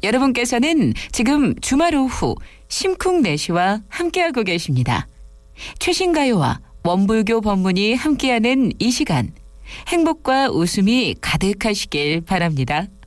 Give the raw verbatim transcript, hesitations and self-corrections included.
여러분께서는 지금 주말 오후 심쿵내시와 함께하고 계십니다. 최신 가요와 원불교 법문이 함께하는 이 시간, 행복과 웃음이 가득하시길 바랍니다.